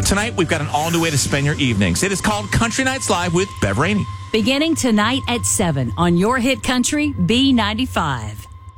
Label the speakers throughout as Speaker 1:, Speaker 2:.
Speaker 1: Tonight, we've got an all-new way to spend your evenings. It is called Country Nights Live with Bev Rainey.
Speaker 2: Beginning tonight at 7 on your hit country, B95.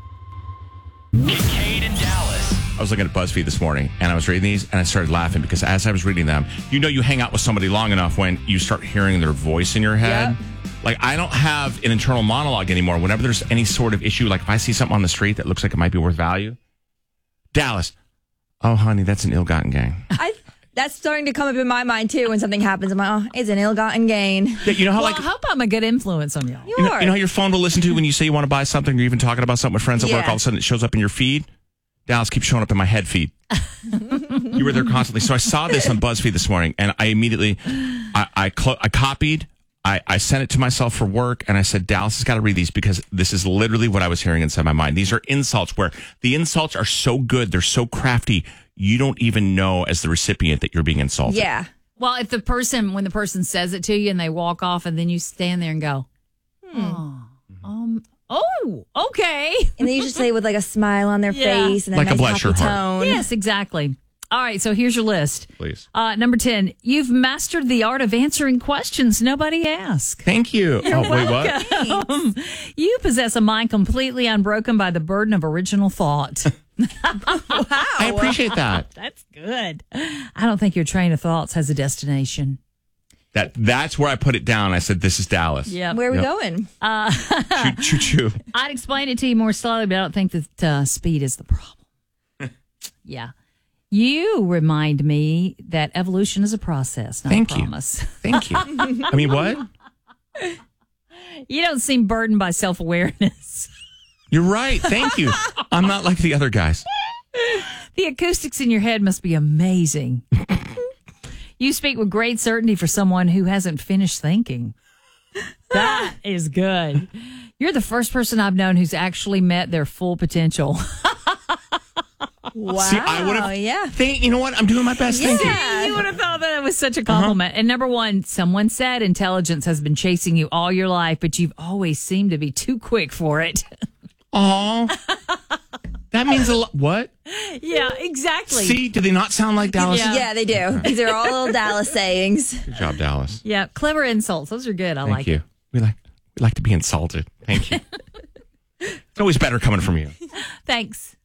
Speaker 3: Kate and Dallas.
Speaker 1: I was looking at BuzzFeed this morning, and I was reading these, and I started laughing because as I was reading them, you hang out with somebody long enough when you start hearing their voice in your head.
Speaker 4: Yep.
Speaker 1: Like, I don't have an internal monologue anymore. Whenever there's any sort of issue, like if I see something on the street that looks like it might be worth value, Dallas, oh, honey, that's an ill-gotten gain.
Speaker 4: That's starting to come up in my mind, too, when something happens. I'm like, oh, it's an ill-gotten gain.
Speaker 1: Yeah, you know how,
Speaker 2: I hope I'm a good influence on y'all.
Speaker 4: You
Speaker 1: you
Speaker 4: are.
Speaker 1: know how your phone will listen to when you say you want to buy something, or you're even talking about something with friends at work,
Speaker 4: Yeah.
Speaker 1: all of a sudden it shows up in your feed? Dallas keeps showing up in my head feed. You were there constantly. So I saw this on BuzzFeed this morning, and I immediately, I copied, I sent it to myself for work, and I said, Dallas has got to read these because this is literally what I was hearing inside my mind. These are insults where the insults are so good, they're so crafty, you don't even know as the recipient that you're being insulted.
Speaker 4: Yeah.
Speaker 2: Well, if when the person says it to you and they walk off and then you stand there and go, oh, okay.
Speaker 4: And they usually say with like a smile on their
Speaker 2: Yeah.
Speaker 4: face and
Speaker 1: Like a
Speaker 4: nice
Speaker 1: bless your
Speaker 4: happy
Speaker 1: heart.
Speaker 4: tone.
Speaker 2: Yes, exactly. All right, so here's your list.
Speaker 1: Please.
Speaker 2: Number 10, you've mastered the art of answering questions nobody asks.
Speaker 1: Thank you. Wait, what?
Speaker 2: You possess a mind completely unbroken by the burden of original thought.
Speaker 1: I appreciate that.
Speaker 2: That's good. I don't think your train of thoughts has a destination.
Speaker 1: That's where I put it down. I said, this is Dallas.
Speaker 2: Yeah.
Speaker 4: Where are we
Speaker 1: Yep.
Speaker 4: going?
Speaker 1: Choo, choo, choo.
Speaker 2: I'd explain it to you more slowly, but I don't think that speed is the problem. Yeah. You remind me that evolution is a process, not
Speaker 1: Thank
Speaker 2: a
Speaker 1: you.
Speaker 2: promise.
Speaker 1: Thank you. I mean, what?
Speaker 2: You don't seem burdened by self-awareness.
Speaker 1: You're right. Thank you. I'm not like the other guys.
Speaker 2: The acoustics in your head must be amazing. You speak with great certainty for someone who hasn't finished thinking. That is good. You're the first person I've known who's actually met their full potential.
Speaker 4: Wow.
Speaker 1: See, I would have.
Speaker 4: Yeah.
Speaker 1: You know what? I'm doing my best. Thank you.
Speaker 4: Yeah.
Speaker 2: You would have thought that it was such a compliment. And number one, someone said intelligence has been chasing you all your life, but you've always seemed to be too quick for it.
Speaker 1: Aw. That means a lot. What?
Speaker 2: Yeah, exactly.
Speaker 1: See, do they not sound like Dallas?
Speaker 2: Yeah.
Speaker 4: Yeah, they do. These are all little Dallas sayings.
Speaker 1: Good job, Dallas.
Speaker 2: Yeah, clever insults. Those are good. I
Speaker 1: Thank
Speaker 2: like
Speaker 1: you.
Speaker 2: it.
Speaker 1: We like to be insulted. Thank you. It's always better coming from you.
Speaker 2: Thanks.